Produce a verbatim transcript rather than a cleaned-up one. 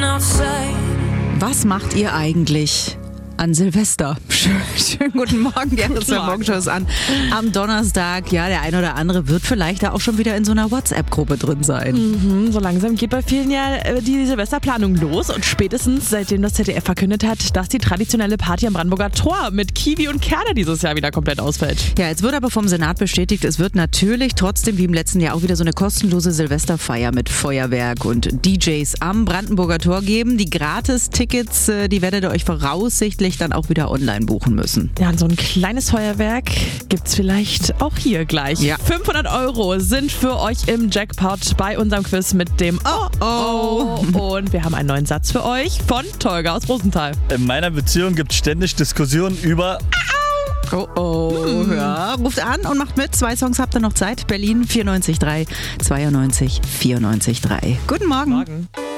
Was macht ihr eigentlich an Silvester? Schön, schönen guten Morgen, die R S V-Morgenshow ist an. Am Donnerstag, ja, der ein oder andere wird vielleicht da auch schon wieder in so einer WhatsApp-Gruppe drin sein. Mhm, so langsam geht bei vielen ja die Silvesterplanung los und spätestens seitdem das Z D F verkündet hat, dass die traditionelle Party am Brandenburger Tor mit Kiwi und Kerner dieses Jahr wieder komplett ausfällt. Ja, jetzt wird aber vom Senat bestätigt, es wird natürlich trotzdem wie im letzten Jahr auch wieder so eine kostenlose Silvesterfeier mit Feuerwerk und D Js am Brandenburger Tor geben. Die Gratis-Tickets, die werdet ihr euch voraussichtlich dann auch wieder online buchen müssen. Ja, und so ein kleines Feuerwerk gibt's vielleicht auch hier gleich. Ja. fünfhundert Euro sind für euch im Jackpot bei unserem Quiz mit dem Oh Oh. Und wir haben einen neuen Satz für euch von Tolga aus Rosenthal. In meiner Beziehung gibt es ständig Diskussionen über Oh oh, hm. ja, ruft an und macht mit. Zwei Songs habt ihr noch Zeit. Berlin vierundneunzig Komma drei, zweiundneunzig, vierundneunzig Komma drei. Guten Morgen. Morgen.